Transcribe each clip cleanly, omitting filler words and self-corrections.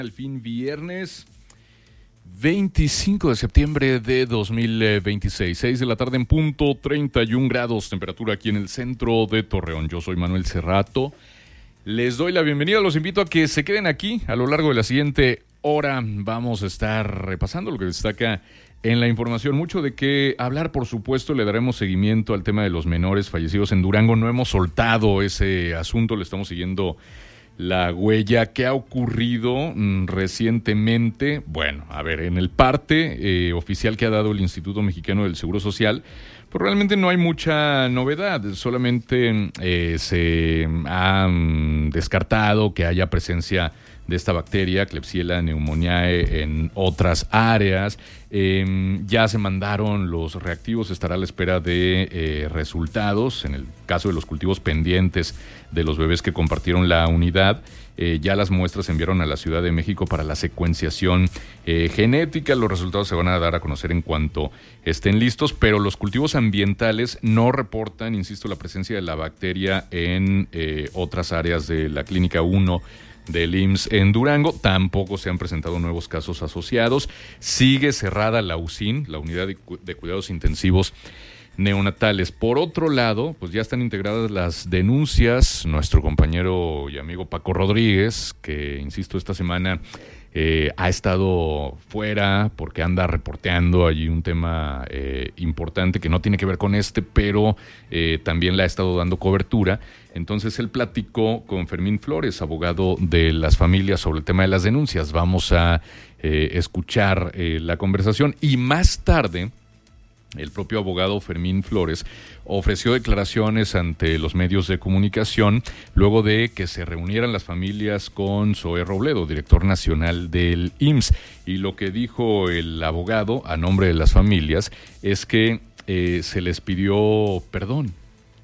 Al fin viernes 25 de septiembre de 2026, 6 de la tarde en punto, 31 grados, temperatura aquí en el centro de Torreón. Yo soy Manuel Cerrato, les doy la bienvenida, los invito a que se queden aquí. A lo largo de la siguiente hora vamos a estar repasando lo que destaca en la información. Mucho de qué hablar, por supuesto. Le daremos seguimiento al tema de los menores fallecidos en Durango. No hemos soltado ese asunto, le estamos siguiendo la huella. ¿Qué ha ocurrido recientemente? Bueno, a ver, en el parte oficial que ha dado el Instituto Mexicano del Seguro Social, pues realmente no hay mucha novedad. Solamente se ha descartado que haya presencia de esta bacteria, Klebsiella pneumoniae, en otras áreas. Ya se mandaron los reactivos, estará a la espera de resultados. En el caso de los cultivos pendientes de los bebés que compartieron la unidad, ya las muestras se enviaron a la Ciudad de México para la secuenciación genética. Los resultados se van a dar a conocer en cuanto estén listos, pero los cultivos ambientales no reportan, insisto, la presencia de la bacteria en otras áreas de la Clínica 1 del IMSS en Durango. Tampoco se han presentado nuevos casos asociados. Sigue cerrada la UCIN, la Unidad de Cuidados Intensivos Neonatales. Por otro lado, pues ya están integradas las denuncias. Nuestro compañero y amigo Paco Rodríguez, que, insisto, esta semana ha estado fuera porque anda reporteando allí un tema importante que no tiene que ver con pero también le ha estado dando cobertura. Entonces él platicó con Fermín Flores, abogado de las familias, sobre el tema de las denuncias. Vamos a escuchar la conversación y más tarde el propio abogado Fermín Flores ofreció declaraciones ante los medios de comunicación luego de que se reunieran las familias con Zoé Robledo, director nacional del IMSS. Y lo que dijo el abogado a nombre de las familias es que se les pidió perdón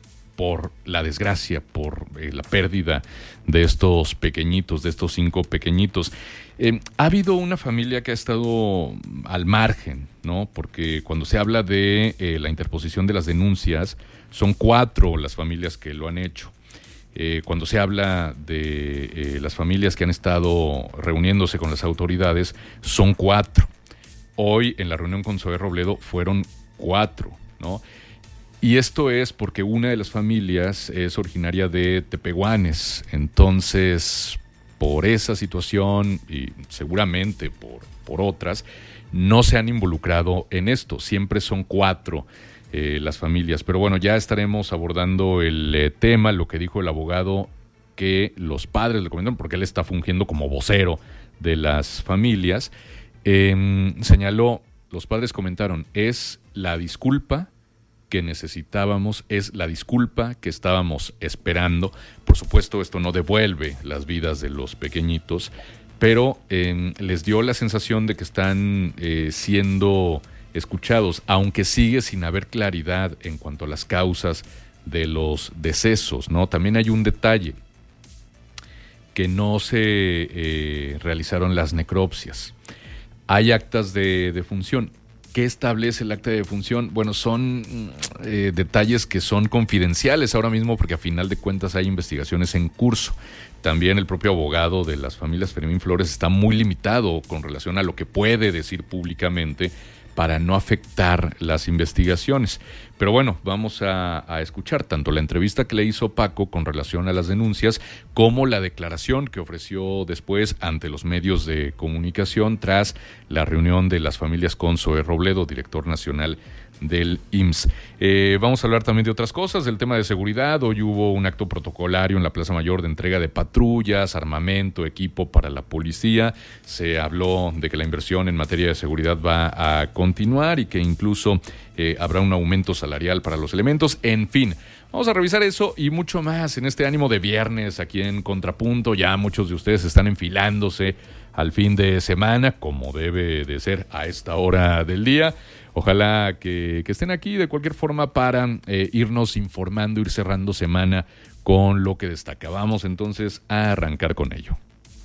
por la desgracia, por la pérdida de estos pequeñitos, de estos 5 pequeñitos. Ha habido una familia que ha estado al margen, ¿no? Porque cuando se habla de la interposición de las denuncias, son 4 las familias que lo han hecho. Cuando se habla de las familias que han estado reuniéndose con las autoridades, son 4. Hoy, en la reunión con Zoé Robledo, fueron 4, ¿no? Y esto es porque una de las familias es originaria de Tepehuanes. Entonces, por esa situación y seguramente por otras, no se han involucrado en esto. Siempre son 4 las familias. Pero bueno, ya estaremos abordando el tema. Lo que dijo el abogado, que los padres le comentaron, porque él está fungiendo como vocero de las familias, señaló, los padres comentaron, es la disculpa que necesitábamos, es la disculpa que estábamos esperando. Por supuesto, esto no devuelve las vidas de los pequeñitos, pero les dio la sensación de que están siendo escuchados, aunque sigue sin haber claridad en cuanto a las causas de los decesos, ¿no? También hay un detalle, que no se realizaron las necropsias. Hay actas de defunción. ¿Qué establece el acta de defunción? Bueno, son detalles que son confidenciales ahora mismo porque a final de cuentas hay investigaciones en curso. También el propio abogado de las familias, Fermín Flores, está muy limitado con relación a lo que puede decir públicamente para no afectar las investigaciones. Pero bueno, vamos a escuchar tanto la entrevista que le hizo Paco con relación a las denuncias como la declaración que ofreció después ante los medios de comunicación tras la reunión de las familias con Zoé Robledo, director nacional del IMSS. Vamos a hablar también de otras cosas, del tema de seguridad. Hoy hubo un acto protocolario en la Plaza Mayor de entrega de patrullas, armamento, equipo para la policía. Se habló de que la inversión en materia de seguridad va a continuar y que incluso habrá un aumento salarial para los elementos. En fin, vamos a revisar eso y mucho más en este ánimo de viernes aquí en Contrapunto. Ya muchos de ustedes están enfilándose al fin de semana, como debe de ser a esta hora del día. Ojalá que estén aquí de cualquier forma para irnos informando, ir cerrando semana con lo que destaca. Vamos entonces a arrancar con ello.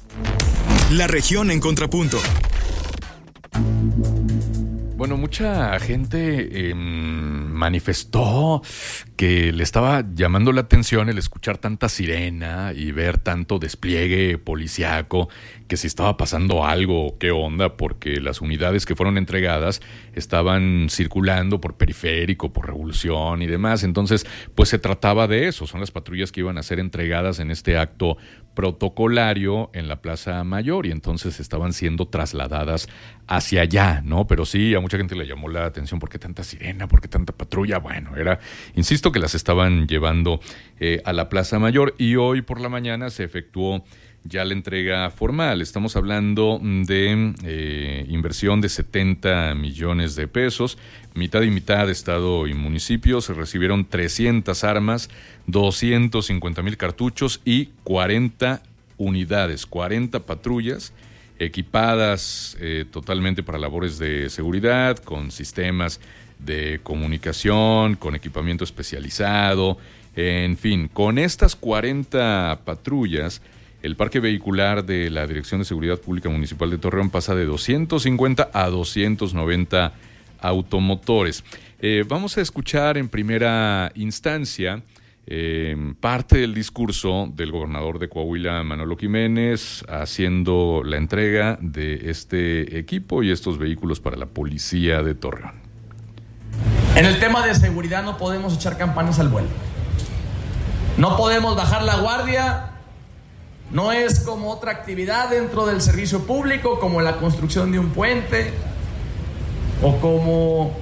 La región en Contrapunto. Bueno, mucha gente manifestó que le estaba llamando la atención el escuchar tanta sirena y ver tanto despliegue policiaco, que si estaba pasando algo, qué onda, porque las unidades que fueron entregadas estaban circulando por Periférico, por Revolución y demás. Entonces, pues se trataba de eso, son las patrullas que iban a ser entregadas en este acto protocolario en la Plaza Mayor, y entonces estaban siendo trasladadas hacia allá, ¿no? Pero sí, a mucha gente le llamó la atención, ¿por qué tanta sirena? ¿Por qué tanta patrulla? Bueno, insisto que las estaban llevando a la Plaza Mayor, y hoy por la mañana se efectuó ya la entrega formal. Estamos hablando de inversión de 70 millones de pesos, mitad y mitad de Estado y municipio. Se recibieron 300 armas, 250,000 cartuchos y 40 unidades, 40 patrullas equipadas totalmente para labores de seguridad, con sistemas de comunicación, con equipamiento especializado, en fin. Con estas 40 patrullas, el parque vehicular de la Dirección de Seguridad Pública Municipal de Torreón pasa de 250 a 290 automotores. Vamos a escuchar en primera instancia parte del discurso del gobernador de Coahuila, Manolo Jiménez, haciendo la entrega de este equipo y estos vehículos para la policía de Torreón. En el tema de seguridad no podemos echar campanas al vuelo. No podemos bajar la guardia. No es como otra actividad dentro del servicio público, como la construcción de un puente o como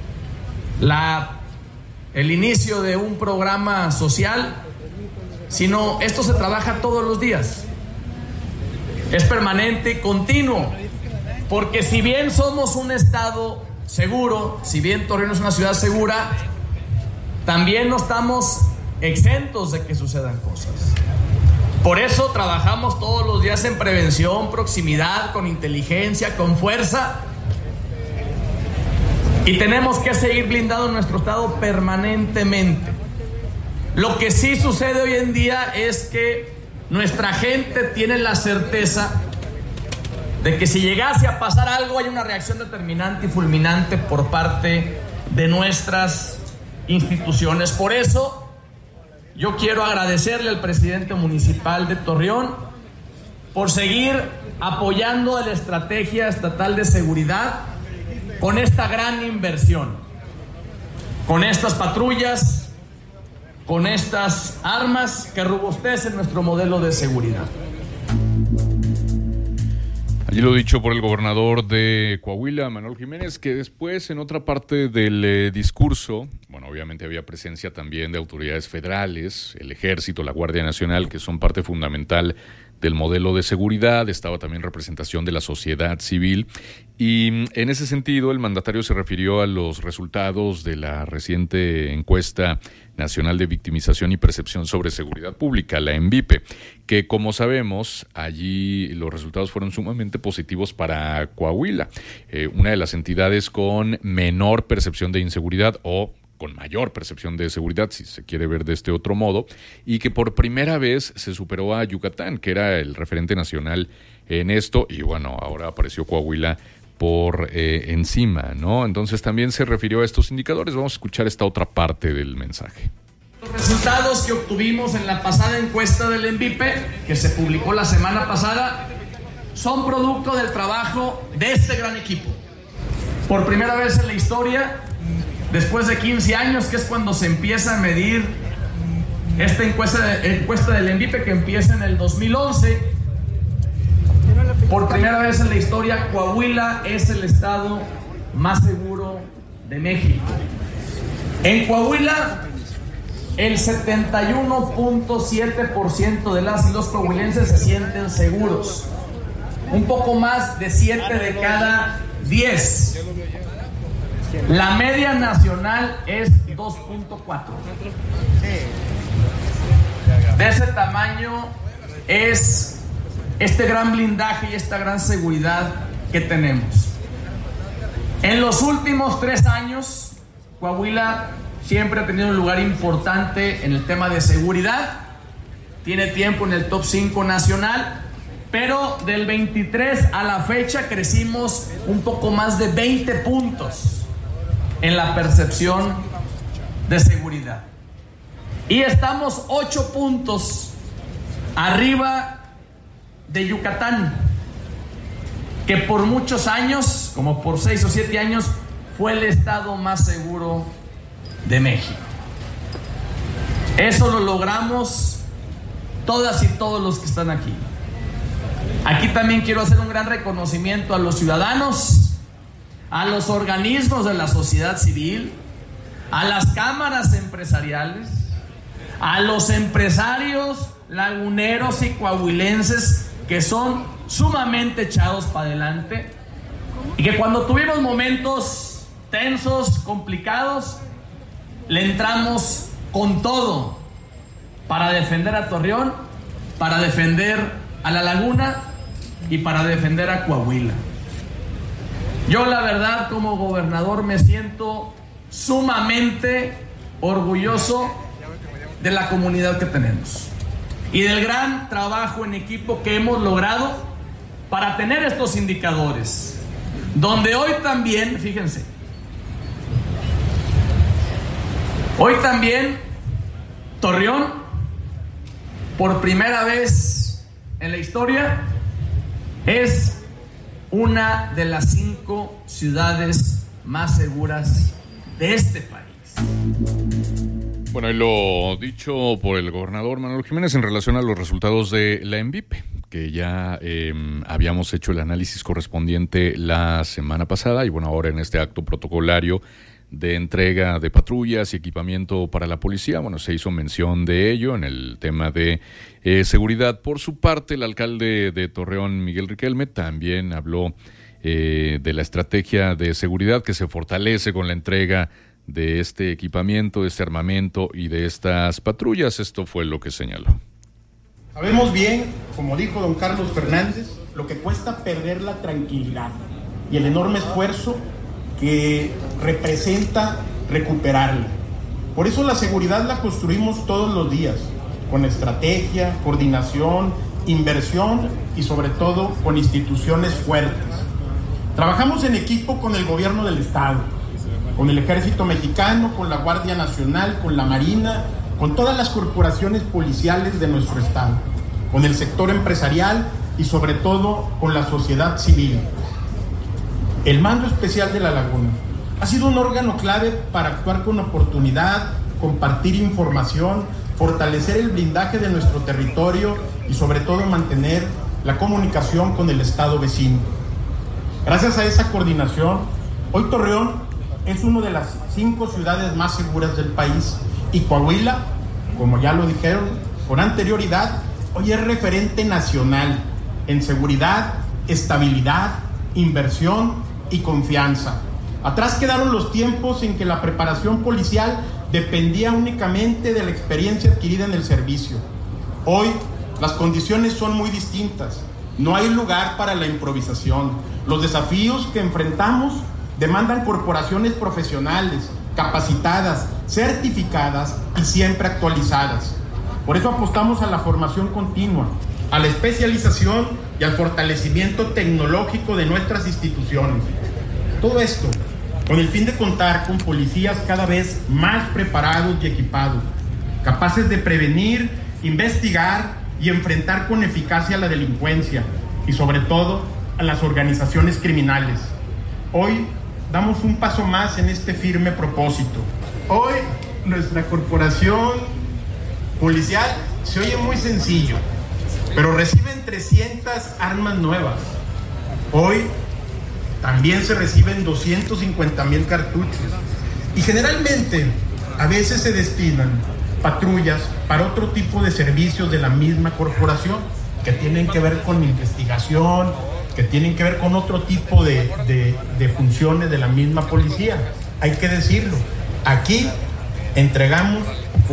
el inicio de un programa social, sino esto se trabaja todos los días. Es permanente y continuo, porque si bien somos un estado seguro, si bien Torreón es una ciudad segura, también no estamos exentos de que sucedan cosas. Por eso trabajamos todos los días en prevención, proximidad, con inteligencia, con fuerza. Y tenemos que seguir blindando nuestro estado permanentemente. Lo que sí sucede hoy en día es que nuestra gente tiene la certeza de que si llegase a pasar algo, hay una reacción determinante y fulminante por parte de nuestras instituciones. Por eso, yo quiero agradecerle al presidente municipal de Torreón por seguir apoyando la estrategia estatal de seguridad con esta gran inversión, con estas patrullas, con estas armas que robustecen nuestro modelo de seguridad. Allí lo dicho por el gobernador de Coahuila, Manolo Jiménez, que después en otra parte del discurso, bueno, obviamente había presencia también de autoridades federales, el Ejército, la Guardia Nacional, que son parte fundamental del modelo de seguridad. Estaba también representación de la sociedad civil, y en ese sentido el mandatario se refirió a los resultados de la reciente encuesta nacional de victimización y percepción sobre seguridad pública, la ENVIPE, que como sabemos allí los resultados fueron sumamente positivos para Coahuila, una de las entidades con menor percepción de inseguridad, o con mayor percepción de seguridad, si se quiere ver de este otro modo, y que por primera vez se superó a Yucatán, que era el referente nacional en esto, y bueno, ahora apareció Coahuila por encima, ¿no? Entonces también se refirió a estos indicadores. Vamos a escuchar esta otra parte del mensaje. Los resultados que obtuvimos en la pasada encuesta del ENVIPE, que se publicó la semana pasada, son producto del trabajo de este gran equipo. Por primera vez en la historia, después de 15 años, que es cuando se empieza a medir esta encuesta del ENVIPE, que empieza en el 2011, por primera vez en la historia, Coahuila es el estado más seguro de México. En Coahuila, el 71.7% de las y los coahuilenses se sienten seguros. Un poco más de 7 de cada 10. La media nacional es 2.4. De ese tamaño es este gran blindaje y esta gran seguridad que tenemos. En los últimos 3 años, Coahuila siempre ha tenido un lugar importante en el tema de seguridad. Tiene tiempo en el top 5 nacional, pero del 23 a la fecha crecimos un poco más de 20 puntos en la percepción de seguridad. Y estamos 8 puntos arriba de Yucatán, que por muchos años, como por 6 o 7 años, fue el estado más seguro de México. Eso lo logramos todas y todos los que están aquí. Aquí también quiero hacer un gran reconocimiento a los ciudadanos, a los organismos de la sociedad civil, a las cámaras empresariales, a los empresarios laguneros y coahuilenses que son sumamente echados para adelante y que cuando tuvimos momentos tensos, complicados, le entramos con todo para defender a Torreón, para defender a la laguna y para defender a Coahuila. Yo la verdad como gobernador me siento sumamente orgulloso de la comunidad que tenemos y del gran trabajo en equipo que hemos logrado para tener estos indicadores, donde hoy también, fíjense, hoy también Torreón, por primera vez en la historia, es una de las 5 ciudades más seguras de este país. Bueno, y lo dicho por el gobernador Manuel Jiménez en relación a los resultados de la ENVIPE, que ya habíamos hecho el análisis correspondiente la semana pasada y bueno, ahora en este acto protocolario de entrega de patrullas y equipamiento para la policía, bueno, se hizo mención de ello en el tema de seguridad. Por su parte, el alcalde de Torreón, Miguel Riquelme, también habló de la estrategia de seguridad que se fortalece con la entrega de este equipamiento, de este armamento y de estas patrullas. Esto fue lo que señaló. Sabemos bien, como dijo don Carlos Fernández, lo que cuesta perder la tranquilidad y el enorme esfuerzo que representa recuperarla. Por eso la seguridad la construimos todos los días, con estrategia, coordinación, inversión y sobre todo con instituciones fuertes. Trabajamos en equipo con el gobierno del estado, con el Ejército Mexicano, con la Guardia Nacional, con la Marina, con todas las corporaciones policiales de nuestro estado, con el sector empresarial y sobre todo con la sociedad civil. El Mando Especial de la Laguna ha sido un órgano clave para actuar con oportunidad, compartir información, fortalecer el blindaje de nuestro territorio y sobre todo mantener la comunicación con el estado vecino. Gracias a esa coordinación, hoy Torreón es una de las 5 ciudades más seguras del país y Coahuila, como ya lo dijeron con anterioridad, hoy es referente nacional en seguridad, estabilidad, inversión y confianza. Atrás quedaron los tiempos en que la preparación policial dependía únicamente de la experiencia adquirida en el servicio. Hoy las condiciones son muy distintas. No hay lugar para la improvisación. Los desafíos que enfrentamos demandan corporaciones profesionales, capacitadas, certificadas y siempre actualizadas. Por eso apostamos a la formación continua, a la especialización y al fortalecimiento tecnológico de nuestras instituciones. Todo esto con el fin de contar con policías cada vez más preparados y equipados, capaces de prevenir, investigar y enfrentar con eficacia a la delincuencia y sobre todo a las organizaciones criminales. Hoy damos un paso más en este firme propósito. Hoy nuestra corporación policial se oye muy sencillo, pero reciben 300 armas nuevas. Hoy también se reciben 250,000 cartuchos y generalmente a veces se destinan patrullas para otro tipo de servicios de la misma corporación que tienen que ver con investigación, que tienen que ver con otro tipo de funciones de la misma policía. Hay que decirlo, aquí entregamos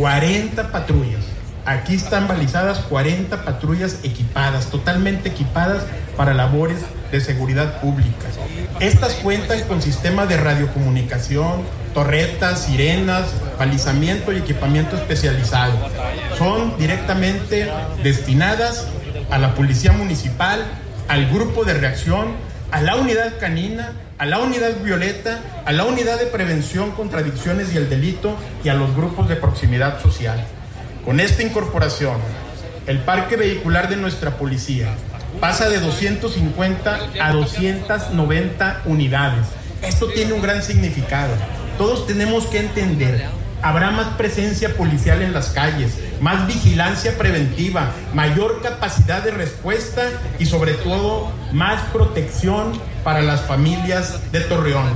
40 patrullas. Aquí están balizadas 40 patrullas equipadas, totalmente equipadas para labores de seguridad pública. Estas cuentan con sistemas de radiocomunicación, torretas, sirenas, balizamiento y equipamiento especializado. Son directamente destinadas a la Policía Municipal, al Grupo de Reacción a la unidad canina, a la unidad violeta, a la unidad de prevención contra adicciones y el delito y a los grupos de proximidad social. Con esta incorporación, el parque vehicular de nuestra policía pasa de 250 a 290 unidades. Esto tiene un gran significado. Todos tenemos que entender, habrá más presencia policial en las calles, más vigilancia preventiva, mayor capacidad de respuesta y sobre todo más protección para las familias de Torreón.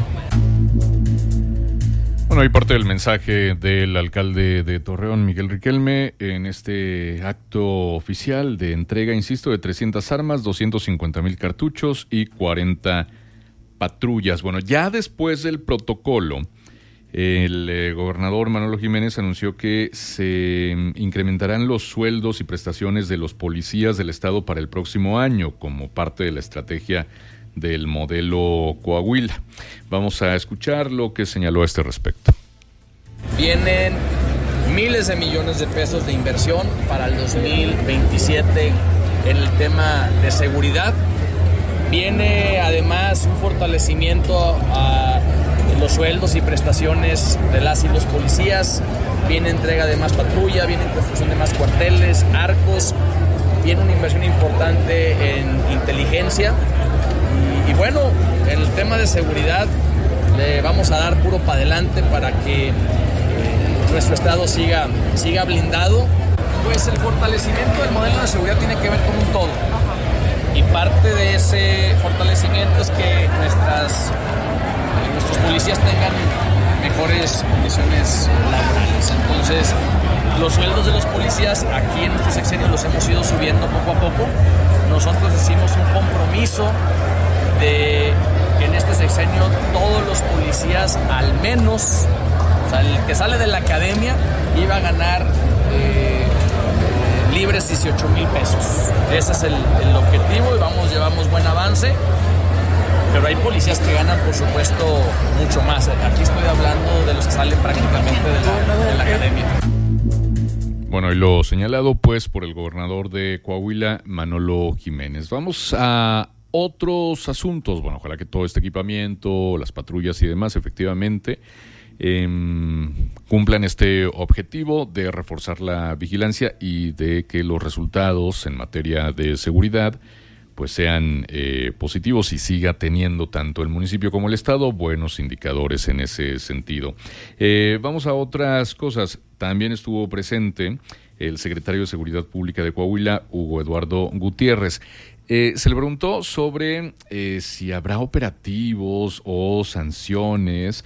Bueno, hay parte del mensaje del alcalde de Torreón, Miguel Riquelme, en este acto oficial de entrega, insisto, de 300 armas, 250,000 cartuchos y 40 patrullas. Bueno, ya después del protocolo, el gobernador Manolo Jiménez anunció que se incrementarán los sueldos y prestaciones de los policías del estado para el próximo año como parte de la estrategia del modelo Coahuila. Vamos a escuchar lo que señaló a este respecto. Vienen miles de millones de pesos de inversión para el 2027 en el tema de seguridad. Viene además un fortalecimiento a los sueldos y prestaciones de las y los policías. Viene entrega de más patrulla, viene construcción de más cuarteles, arcos. Viene una inversión importante en inteligencia. Y bueno, en el tema de seguridad le vamos a dar puro para adelante para que nuestro estado siga blindado. Pues el fortalecimiento del modelo de seguridad tiene que ver con un todo. Y parte de ese fortalecimiento es que nuestros policías tengan mejores condiciones laborales. Entonces, los sueldos de los policías aquí en nuestro sexenio los hemos ido subiendo poco a poco. Nosotros hicimos un compromiso de que en este sexenio todos los policías, al menos, o sea, el que sale de la academia iba a ganar libres 18,000 pesos. Ese es el objetivo y llevamos buen avance, pero hay policías que ganan, por supuesto, mucho más. Aquí estoy hablando de los que salen prácticamente de la academia. Bueno, y lo señalado pues por el gobernador de Coahuila, Manolo Jiménez. Vamos a otros asuntos. Bueno, ojalá que todo este equipamiento, las patrullas y demás, efectivamente, cumplan este objetivo de reforzar la vigilancia y de que los resultados en materia de seguridad pues sean positivos y siga teniendo tanto el municipio como el estado buenos indicadores en ese sentido. Vamos a otras cosas. También estuvo presente el secretario de Seguridad Pública de Coahuila, Hugo Eduardo Gutiérrez. Se le preguntó sobre si habrá operativos o sanciones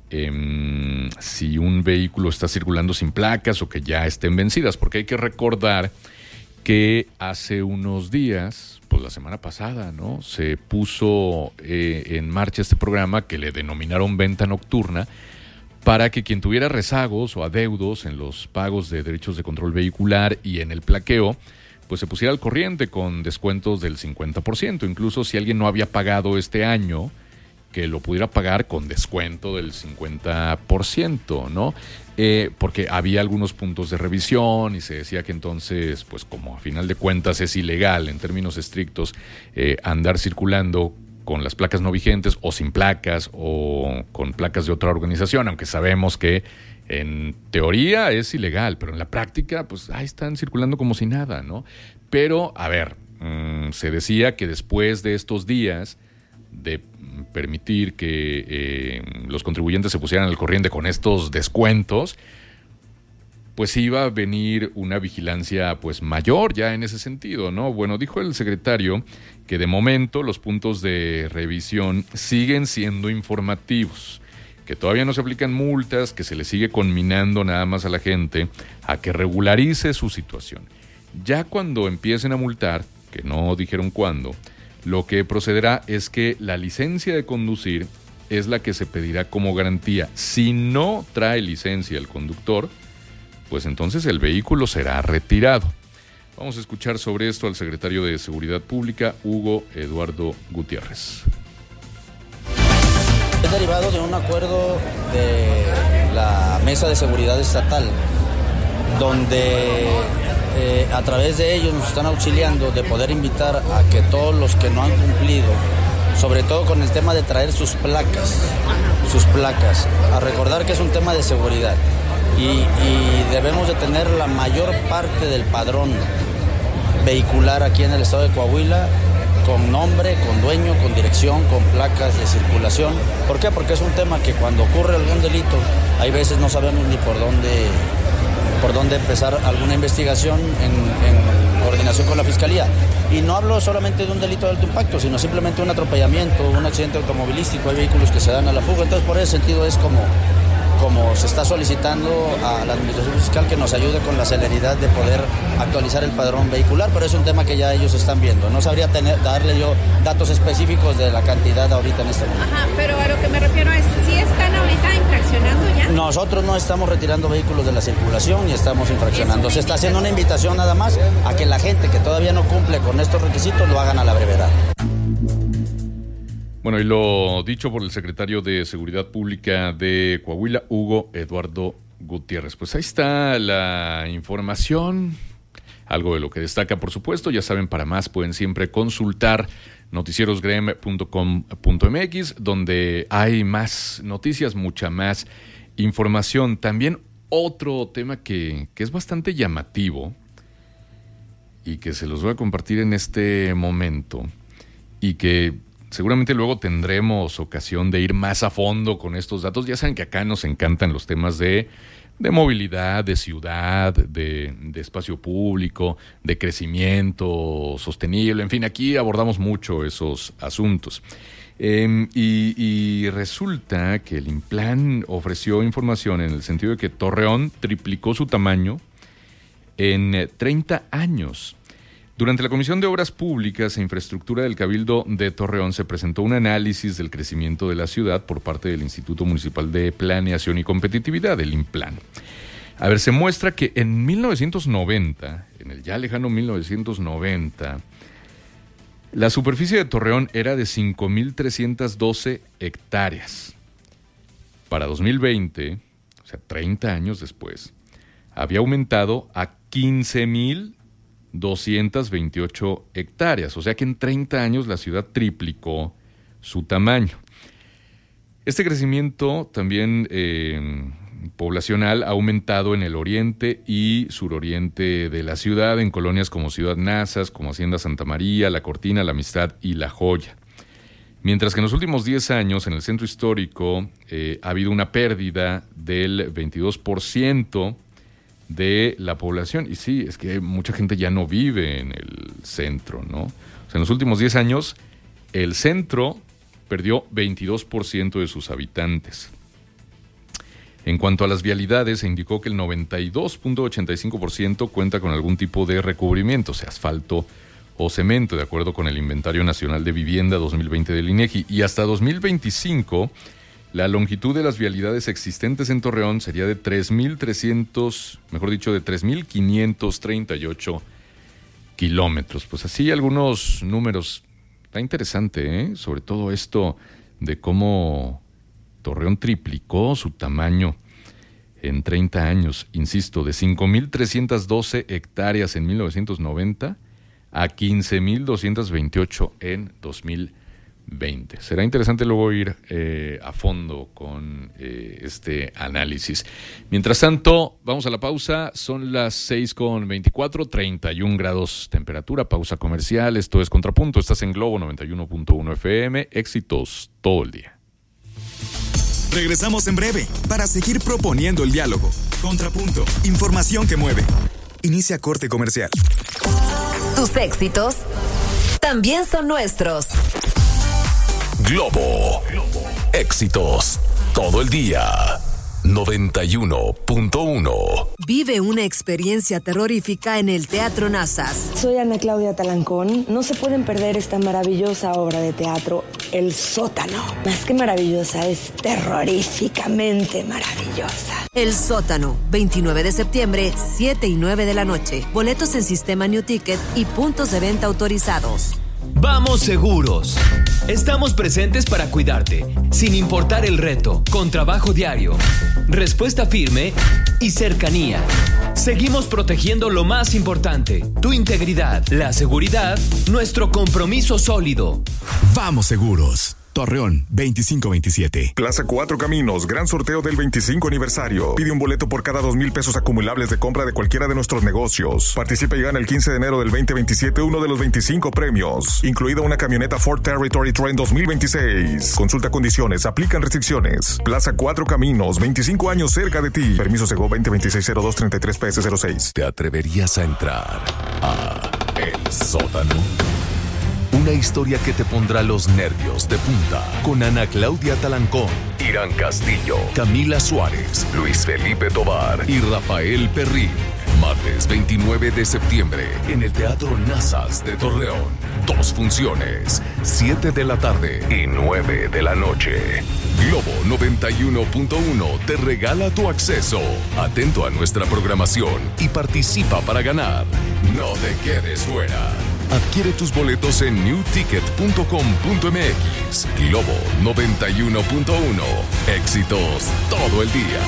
si un vehículo está circulando sin placas o que ya estén vencidas, porque hay que recordar que hace unos días, pues la semana pasada, ¿no?, se puso en marcha este programa que le denominaron venta nocturna para que quien tuviera rezagos o adeudos en los pagos de derechos de control vehicular y en el plaqueo, pues se pusiera al corriente con descuentos del 50%, incluso si alguien no había pagado este año, que lo pudiera pagar con descuento del 50%, ¿no? Porque había algunos puntos de revisión y se decía que entonces, pues como a final de cuentas es ilegal en términos estrictos andar circulando con las placas no vigentes o sin placas o con placas de otra organización, aunque sabemos que en teoría es ilegal, pero en la práctica pues ahí están circulando como si nada, ¿no? Pero, a ver, se decía que después de estos días de permitir que los contribuyentes se pusieran al corriente con estos descuentos, pues iba a venir una vigilancia pues mayor ya en ese sentido, ¿no? Bueno, dijo el secretario que de momento los puntos de revisión siguen siendo informativos, que todavía no se aplican multas, que se le sigue conminando nada más a la gente a que regularice su situación. Ya cuando empiecen a multar, que no dijeron cuándo, lo que procederá es que la licencia de conducir es la que se pedirá como garantía. Si no trae licencia el conductor, pues entonces el vehículo será retirado. Vamos a escuchar sobre esto al secretario de Seguridad Pública, Hugo Eduardo Gutiérrez. Es derivado de un acuerdo de la Mesa de Seguridad Estatal, donde a través de ellos nos están auxiliando de poder invitar a que todos los que no han cumplido sobre todo con el tema de traer sus placas, a recordar que es un tema de seguridad y debemos de tener la mayor parte del padrón vehicular aquí en el estado de Coahuila con nombre, con dueño, con dirección, con placas de circulación. ¿Por qué? Porque es un tema que cuando ocurre algún delito, hay veces no sabemos ni por dónde empezar alguna investigación en coordinación con la Fiscalía. Y no hablo solamente de un delito de alto impacto, sino simplemente un atropellamiento, un accidente automovilístico, hay vehículos que se dan a la fuga. Entonces, por ese sentido es como se está solicitando a la Administración Fiscal que nos ayude con la celeridad de poder actualizar el padrón vehicular, pero es un tema que ya ellos están viendo. No sabría darle yo datos específicos de la cantidad ahorita en este momento. Ajá, pero a lo que me refiero es, ¿sí están ahorita infraccionando ya? Nosotros no estamos retirando vehículos de la circulación ni estamos infraccionando. Se está haciendo una invitación nada más a que la gente que todavía no cumple con estos requisitos lo hagan a la brevedad. Bueno, y lo dicho por el secretario de Seguridad Pública de Coahuila, Hugo Eduardo Gutiérrez. Pues ahí está la información, algo de lo que destaca, por supuesto. Ya saben, para más pueden siempre consultar noticierosgrem.com.mx, donde hay más noticias, mucha más información. También otro tema que es bastante llamativo y que se los voy a compartir en este momento y que seguramente luego tendremos ocasión de ir más a fondo con estos datos. Ya saben que acá nos encantan los temas de movilidad, de ciudad, de espacio público, de crecimiento sostenible. En fin, aquí abordamos mucho esos asuntos. Y resulta que el Implan ofreció información en el sentido de que Torreón triplicó su tamaño en 30 años. Durante la Comisión de Obras Públicas e Infraestructura del Cabildo de Torreón se presentó un análisis del crecimiento de la ciudad por parte del Instituto Municipal de Planeación y Competitividad, el Implan. A ver, se muestra que en 1990, en el ya lejano 1990, la superficie de Torreón era de 5.312 hectáreas. Para 2020, o sea, 30 años después, había aumentado a 15.228 hectáreas, o sea que en 30 años la ciudad triplicó su tamaño. Este crecimiento también poblacional ha aumentado en el oriente y suroriente de la ciudad, en colonias como Ciudad Nazas, como Hacienda Santa María, La Cortina, La Amistad y La Joya. Mientras que en los últimos 10 años en el centro histórico ha habido una pérdida del 22% de la población. Y sí, es que mucha gente ya no vive en el centro, ¿no? O sea, en los últimos 10 años, el centro perdió 22% de sus habitantes. En cuanto a las vialidades, se indicó que el 92.85% cuenta con algún tipo de recubrimiento, sea asfalto o cemento, de acuerdo con el Inventario Nacional de Vivienda 2020 del INEGI. Y hasta 2025... la longitud de las vialidades existentes en Torreón sería de 3.538 kilómetros. Pues así algunos números. Está interesante, ¿eh? Sobre todo esto de cómo Torreón triplicó su tamaño en 30 años. Insisto, de 5.312 hectáreas en 1990 a 15.228 en 2020. Será interesante luego ir a fondo con este análisis. Mientras tanto, vamos a la pausa. Son las 6:24, 31 grados temperatura, pausa comercial. Esto es Contrapunto. Estás en Globo 91.1 FM. Éxitos todo el día. Regresamos en breve para seguir proponiendo el diálogo. Contrapunto. Información que mueve. Inicia corte comercial. Tus éxitos también son nuestros. Globo. Éxitos todo el día. 91.1. Vive una experiencia terrorífica en el Teatro Nazas. Soy Ana Claudia Talancón. No se pueden perder esta maravillosa obra de teatro, El Sótano. Más que maravillosa, es terroríficamente maravillosa. El Sótano, 29 de septiembre, 7 y 9 de la noche. Boletos en Sistema New Ticket y puntos de venta autorizados. Vamos seguros. Estamos presentes para cuidarte, sin importar el reto, con trabajo diario, respuesta firme y cercanía. Seguimos protegiendo lo más importante, tu integridad, la seguridad, nuestro compromiso sólido. Vamos seguros. Torreón, 2527. Plaza Cuatro Caminos, gran sorteo del 25 aniversario. Pide un boleto por cada 2,000 pesos acumulables de compra de cualquiera de nuestros negocios. Participa y gana el 15 de enero del 2027 uno de los 25 premios, incluida una camioneta Ford Territory Trend 2026. Consulta condiciones, aplican restricciones. Plaza Cuatro Caminos, 25 años cerca de ti. Permiso Segov 2026-0233-PS06. ¿Te atreverías a entrar a El Sótano? Una historia que te pondrá los nervios de punta. Con Ana Claudia Talancón, Irán Castillo, Camila Suárez, Luis Felipe Tovar y Rafael Perrín. Martes 29 de septiembre en el Teatro Nazas de Torreón. 2 funciones, 7 de la tarde y 9 de la noche. Globo 91.1 te regala tu acceso. Atento a nuestra programación y participa para ganar. No te quedes fuera. Adquiere tus boletos en newticket.com.mx. Globo 91.1. Éxitos todo el día.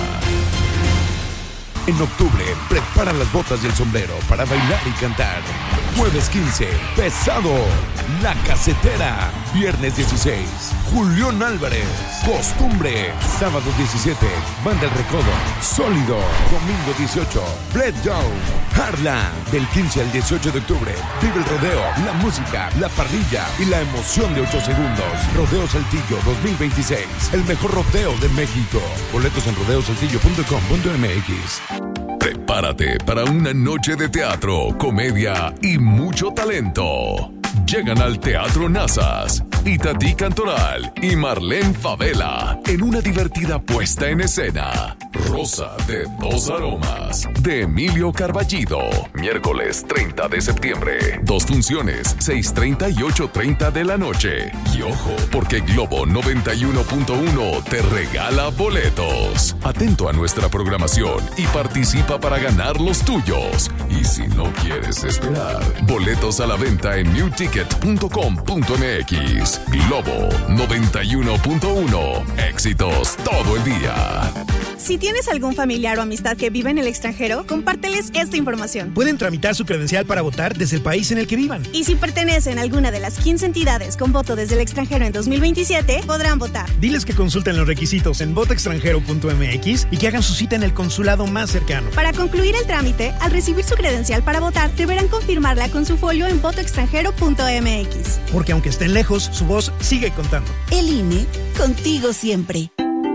En octubre, prepara las botas y el sombrero para bailar y cantar. Jueves 15, Pesado, La Casetera. Viernes 16, Julián Álvarez, Costumbre. Sábado 17, Banda El Recodo, Sólido. Domingo 18, Bled Down, Harlan. Del 15 al 18 de octubre, vive el rodeo, la música, la parrilla y la emoción de 8 segundos. Rodeo Saltillo 2026, el mejor rodeo de México. Boletos en rodeosaltillo.com.mx. Prepárate para una noche de teatro, comedia y mucho talento. Llegan al Teatro Nazas Itatí Cantoral y Marlene Favela en una divertida puesta en escena. Rosa de 2 aromas, de Emilio Carballido. Miércoles 30 de septiembre. 2 funciones, 6:30 y 8:30 de la noche. Y ojo, porque Globo 91.1 te regala boletos. Atento a nuestra programación y participa para ganar los tuyos. Y si no quieres esperar, boletos a la venta en newticket.com.mx. Globo 91.1. Éxitos todo el día. Si tienes algún familiar o amistad que vive en el extranjero, compárteles esta información. Pueden tramitar su credencial para votar desde el país en el que vivan. Y si pertenecen a alguna de las 15 entidades con voto desde el extranjero en 2027, podrán votar. Diles que consulten los requisitos en votoextranjero.mx y que hagan su cita en el consulado más cercano. Para concluir el trámite, al recibir su credencial para votar, deberán confirmarla con su folio en votoextranjero.mx. Porque aunque estén lejos, su voz sigue contando. El INE, contigo siempre.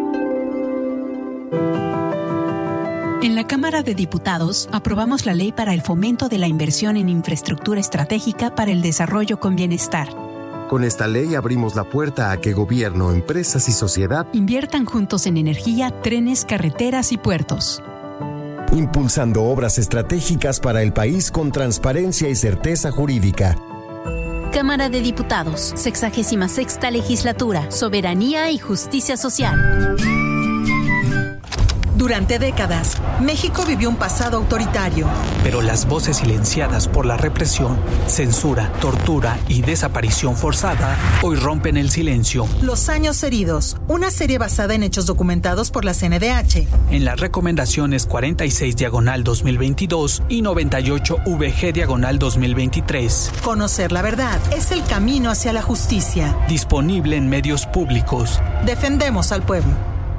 En la Cámara de Diputados aprobamos la ley para el fomento de la inversión en infraestructura estratégica para el desarrollo con bienestar. Con esta ley abrimos la puerta a que gobierno, empresas y sociedad inviertan juntos en energía, trenes, carreteras y puertos. Impulsando obras estratégicas para el país con transparencia y certeza jurídica. Cámara de Diputados, 66ª Legislatura, Soberanía y Justicia Social. Durante décadas, México vivió un pasado autoritario. Pero las voces silenciadas por la represión, censura, tortura y desaparición forzada hoy rompen el silencio. Los años heridos, una serie basada en hechos documentados por la CNDH. En las recomendaciones 46/2022 y 98/VG/2023. Conocer la verdad es el camino hacia la justicia. Disponible en medios públicos. Defendemos al pueblo.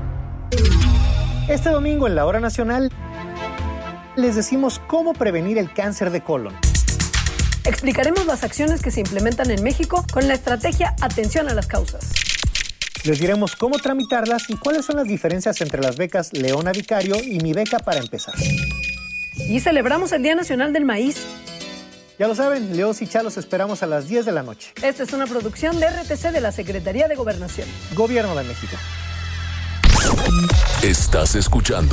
Este domingo en la Hora Nacional les decimos cómo prevenir el cáncer de colon. Explicaremos las acciones que se implementan en México con la estrategia Atención a las Causas. Les diremos cómo tramitarlas y cuáles son las diferencias entre las becas Leona Vicario y Mi Beca para Empezar. Y celebramos el Día Nacional del Maíz. Ya lo saben, Leos y Chalos esperamos a las 10 de la noche. Esta es una producción de RTC de la Secretaría de Gobernación. Gobierno de México. Estás escuchando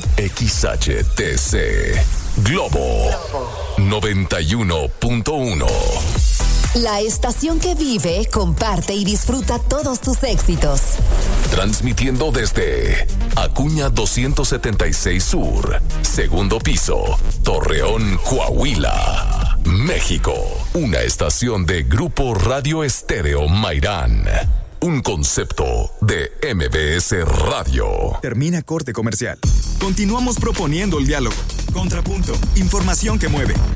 XHTC Globo 91.1. La estación que vive, comparte y disfruta todos tus éxitos. Transmitiendo desde Acuña 276 Sur, segundo piso, Torreón, Coahuila. México, una estación de Grupo Radio Estéreo Mairán. Un concepto de MBS Radio. Termina corte comercial. Continuamos proponiendo el diálogo. Contrapunto. Información que mueve.